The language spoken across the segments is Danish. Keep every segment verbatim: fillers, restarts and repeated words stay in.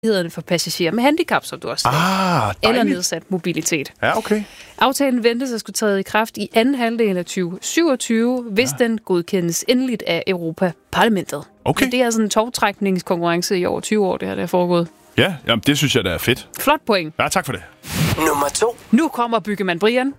for passagerer med handicap, som du også sagde, ah, eller nedsat mobilitet. Ja, okay. Aftalen ventes at skulle træde i kraft i anden halvdel af tyve syvogtyve, hvis ja. den godkendes endeligt af Europa-parlamentet. Okay. Men det er sådan en tovtrækningskonkurrence i over tyve år, det her der er foregået. Ja, jamen, det synes jeg, der er fedt. Flot point. Ja, tak for det. Nummer to. Nu kommer Byggemand Brian.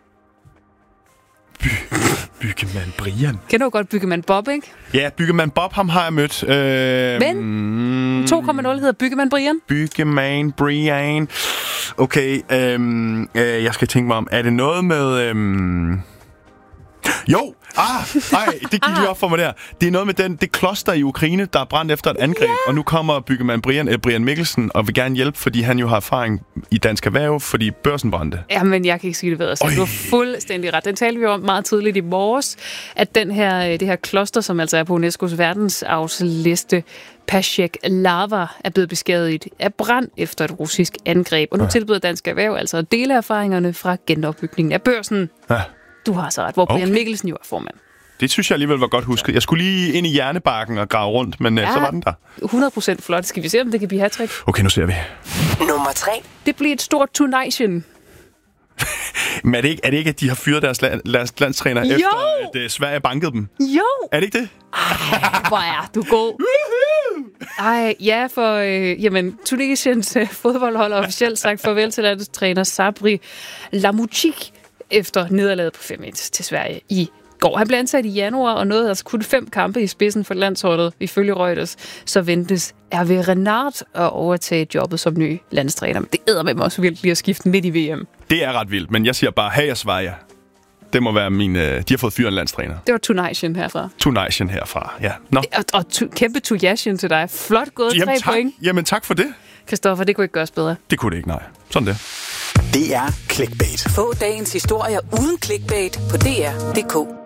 By- Byggemand Brian. Kender du godt Byggemand Bob, ikke? Ja, Byggemand Bob, ham har jeg mødt. Øh, Men to komma nul hedder Byggemand Brian. Byggemand Brian. Okay, øhm, øh, jeg skal tænke mig om, er det noget med... Øhm... Jo! Ah, ej, det gik lige op for mig der. Det er noget med den, det kloster i Ukraine, der er brændt efter et angreb, yeah. og nu kommer Byggemand Brian, øh, Brian Mikkelsen og vil gerne hjælpe, fordi han jo har erfaring i Dansk Erhverv, fordi børsen brændte. Jamen, jeg kan ikke sige det bedre. Så du har fuldstændig ret. Den talte vi om meget tidligt i morges, at den her, det her kloster, som altså er på UNESCO's verdensarvsliste, Pashek Lava, er blevet beskadiget af brand efter et russisk angreb. Og nu ja. tilbyder Dansk Erhverv altså at dele erfaringerne fra genopbygningen af børsen. Ja. Du har så ret, hvor Brian okay. Mikkelsen jo er formand. Det synes jeg alligevel var godt husket. Jeg skulle lige ind i hjernebarken og grave rundt, men ja, så var den der. hundrede procent flot. Skal vi se, om det kan blive hat-trick? Okay, nu ser vi. Nummer tre. Det bliver et stort Tunation. Men er det, ikke, er det ikke, at de har fyret deres land, land, landstræner, jo. efter at Sverige bankede dem? Jo! Er det ikke det? Ej, hvor er du god. Ej, ja, for øh, jamen, Tunisiens øh, fodboldhold har officielt sagt farvel til landstræner Sabri Lamouchi efter nederlaget på fem et til Sverige i går. Han blev ansat i januar og nåede altså kun fem kampe i spidsen for landsholdet. Ifølge Reuters, så ventes R V Renard at overtage jobbet som ny landstræner. Men det æder med mig også virkelig at skifte midt i V M. Det er ret vildt, men jeg siger bare, hey, Sverige. Det må være min... Øh, de har fået fyret en landstræner. Det var Tunation herfra. Tunation herfra, ja. Nå. Og, og tu, kæmpe Tunation til dig. Flot gået, Jamen, tre tak. point. Jamen tak for det. Christoffer, det kunne ikke gøres bedre. Det kunne det ikke, nej. Sådan det. Det er Clickbait. Få dagens historier uden clickbait på D R punktum d k.